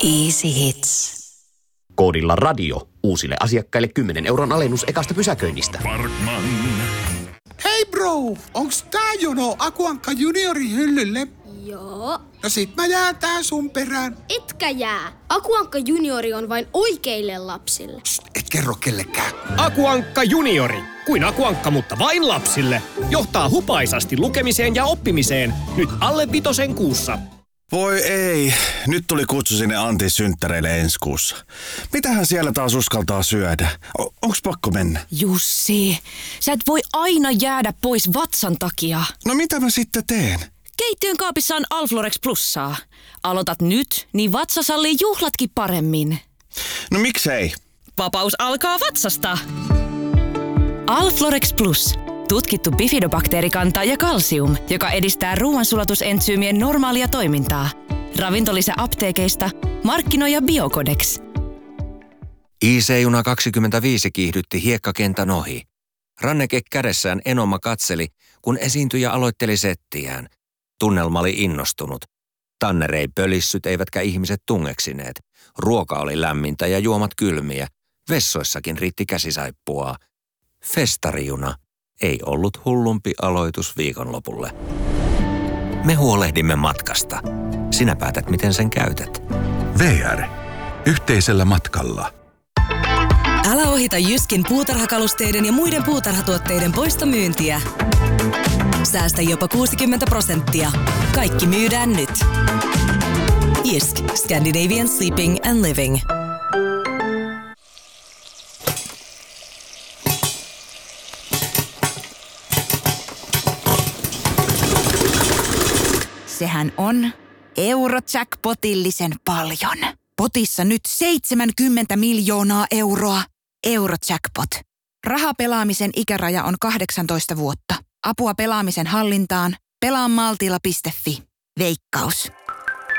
Easy Hits. Koodilla radio uusille asiakkaille 10 € alennus ekasta pysäköinnistä. Parkman. Hei bro, onks tää jono Akuankka juniorin hyllylle? Joo. No sit mä jään tää sun perään. Etkä jää. Akuankka juniori on vain oikeille lapsille. Psst, et kerro kellekään. Akuankka juniori. Kuin Akuankka, mutta vain lapsille. Johtaa hupaisasti lukemiseen ja oppimiseen. Nyt alle 5 kuussa. Voi ei. Nyt tuli kutsu sinne Antin synttäreille ensi kuussa. Mitähän siellä taas uskaltaa syödä? Onks pakko mennä? Jussi, sä et voi aina jäädä pois vatsan takia. No mitä mä sitten teen? Keittiön kaapissa on Alflorex Plussaa. Aloitat nyt, niin vatsa sallii juhlatkin paremmin. No miksei? Vapaus alkaa vatsasta. Alflorex Plus. Tutkittu bifidobakteerikanta ja kalsium, joka edistää ruoansulatusentsyymien normaalia toimintaa. Ravintolisä apteekeista, markkinoija Biocodex. IC-juna 25 kiihdytti hiekkakentän ohi. Ranneke kädessään Enoma katseli, kun esiintyjä aloitteli settiään. Tunnelma oli innostunut. Tanner ei pölissyt eivätkä ihmiset tungeksineet. Ruoka oli lämmintä ja juomat kylmiä. Vessoissakin riitti käsisaippua. Festarijuna ei ollut hullumpi aloitus viikonlopulle. Me huolehdimme matkasta. Sinä päätät, miten sen käytät. VR. Yhteisellä matkalla. Älä ohita Jyskin puutarhakalusteiden ja muiden puutarhatuotteiden poistomyyntiä. Säästä jopa 60%. Kaikki myydään nyt. Jysk. Scandinavian Sleeping and Living. Sehän on Eurojackpotillisen paljon. Potissa nyt 70 miljoonaa euroa. Eurojackpot. Rahapelaamisen ikäraja on 18 vuotta. Apua pelaamisen hallintaan. Pelaamaltilla.fi. Veikkaus.